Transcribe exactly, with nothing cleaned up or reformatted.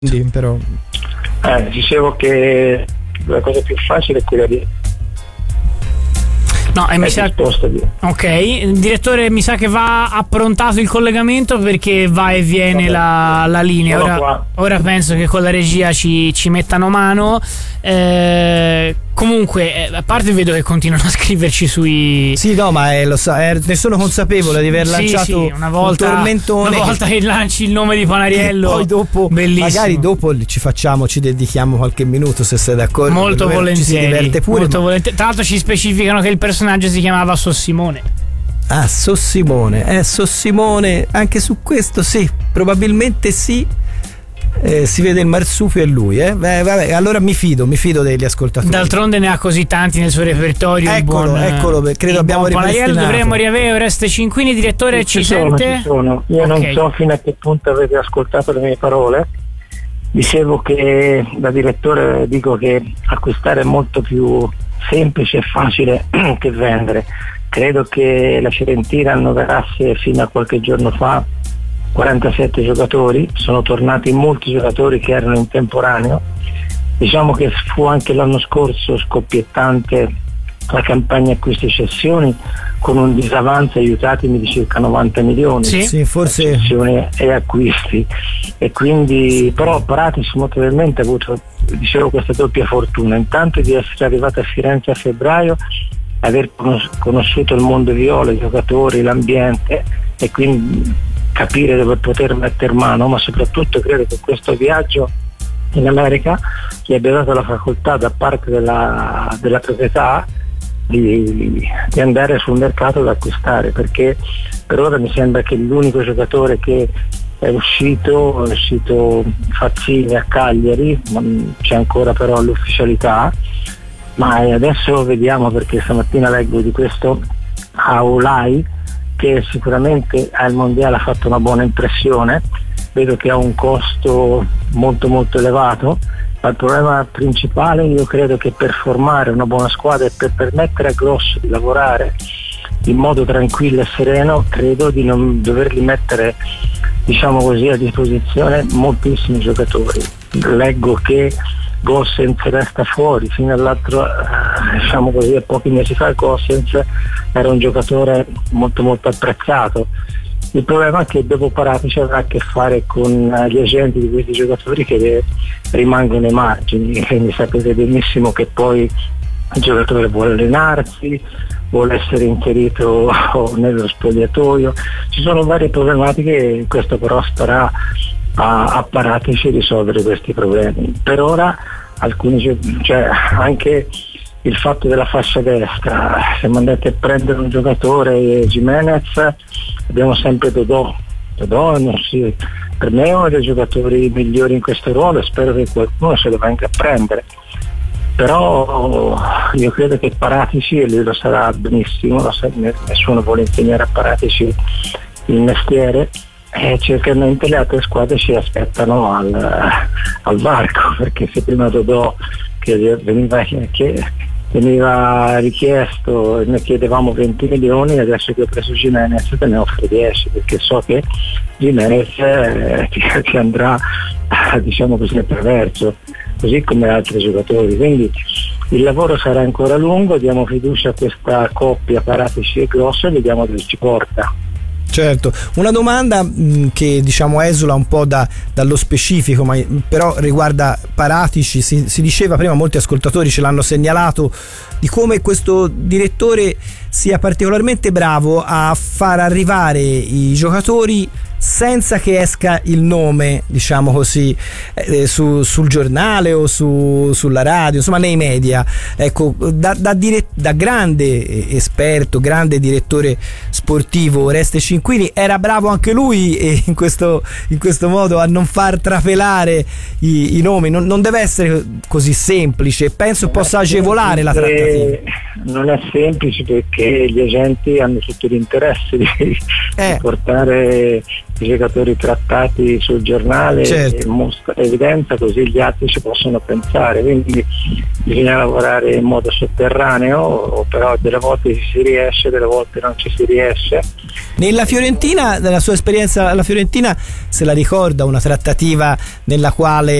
Sì, però eh, dicevo che la cosa più facile è quella di No, e mi sa... Ok, il direttore mi sa che va approntato il collegamento perché va e viene la, la linea. Ora, ora penso che con la regia ci, ci mettano mano. Eh, comunque, a parte vedo che continuano a scriverci sui. Sì, no, ma è, lo sa, è, ne sono consapevole di aver sì, lanciato sì, una volta, un tormentone. Una volta che lanci il nome di Panariello, poi dopo, bellissimo. Magari dopo ci facciamo, ci dedichiamo qualche minuto se sei d'accordo. Molto volentieri. Ci si diverte pure. Molto ma... volentieri. Tra l'altro ci specificano che il personaggio si chiamava Sossimone. Ah, Sossimone, eh, Sossimone, anche su questo sì, probabilmente sì. Eh, si vede il marsupio e lui, eh? Beh, vabbè, allora mi fido, mi fido degli ascoltatori. D'altronde ne ha così tanti nel suo repertorio. Eccolo, buon, eccolo, credo abbiamo ripristinato. Dovremmo riavere Oreste Cinquini, direttore, ci, ci sono, sente? Ci sono. Io okay. non so fino a che punto avete ascoltato le mie parole. Dicevo che da direttore dico che acquistare è molto più semplice e facile che vendere. Credo che la Fiorentina annoverasse fino a qualche giorno fa quarantasette giocatori, sono tornati molti giocatori che erano in temporaneo. Diciamo che fu anche l'anno scorso scoppiettante la campagna acquisti e cessioni con un disavanzo, aiutatemi, di circa novanta milioni. Sì, sì, forse cessioni e acquisti, e quindi però Paratici molto probabilmente ha avuto, dicevo, questa doppia fortuna, intanto di essere arrivato a Firenze a febbraio, aver conosciuto il mondo viola, i giocatori, l'ambiente, e quindi capire dove poter mettere mano, ma soprattutto credo che questo viaggio in America gli abbia dato la facoltà da parte della, della proprietà di, di andare sul mercato ad acquistare, perché per ora mi sembra che l'unico giocatore che è uscito è uscito Fazzini a Cagliari, c'è ancora però l'ufficialità, ma adesso vediamo, perché stamattina leggo di questo Aulai che sicuramente al mondiale ha fatto una buona impressione, vedo che ha un costo molto molto elevato, ma il problema principale io credo che per formare una buona squadra e per permettere a Grosso di lavorare in modo tranquillo e sereno, credo di non dovergli mettere, diciamo così, a disposizione moltissimi giocatori. Leggo che Gossens resta fuori, fino all'altro, eh, diciamo così, a pochi mesi fa Gossens era un giocatore molto molto apprezzato. Il problema è che dopo Paratici avrà a che fare con gli agenti di questi giocatori che rimangono ai margini, quindi sapete benissimo che poi il giocatore vuole allenarsi, vuole essere inserito nello spogliatoio, ci sono varie problematiche, questo però starà a, a Paratici risolvere questi problemi. Per ora alcuni, cioè anche il fatto della fascia destra, siamo andati a prendere un giocatore, Gimenez, abbiamo sempre Dodò Dodò non si, per me è uno dei giocatori migliori in questo ruolo e spero che qualcuno se lo venga a prendere, però io credo che Paratici, e lui lo sarà benissimo, lo sa, nessuno vuole insegnare a Paratici il mestiere, e certamente le altre squadre ci aspettano al, al varco, perché se prima Dodò che veniva, che veniva richiesto e ne chiedevamo venti milioni, adesso che ho preso Gimenez te ne offro dieci, perché so che Gimenez eh, ti andrà, diciamo così, attraverso, così come altri giocatori, quindi il lavoro sarà ancora lungo, diamo fiducia a questa coppia Paratici e Grosso e vediamo dove ci porta. Certo, una domanda mh, che diciamo esula un po' da, dallo specifico, ma però riguarda Paratici. Si, si diceva prima, molti ascoltatori ce l'hanno segnalato, di come questo direttore sia particolarmente bravo a far arrivare i giocatori senza che esca il nome, diciamo così, eh, su, sul giornale o su, sulla radio, insomma nei media. Ecco, da, da, dire, da grande esperto, grande direttore sportivo, Oreste Cinquini era bravo anche lui, e in questo, in questo modo a non far trapelare i, i nomi. Non, non deve essere così semplice, penso non possa agevolare la trattativa. Non è semplice, perché gli agenti hanno tutto l'interesse di, eh. di portare i giocatori trattati sul giornale, certo. e mostra evidenza, così gli altri ci possono pensare, quindi bisogna lavorare in modo sotterraneo, però delle volte ci si riesce, delle volte non ci si riesce. Nella Fiorentina, nella sua esperienza alla Fiorentina, se la ricorda una trattativa nella quale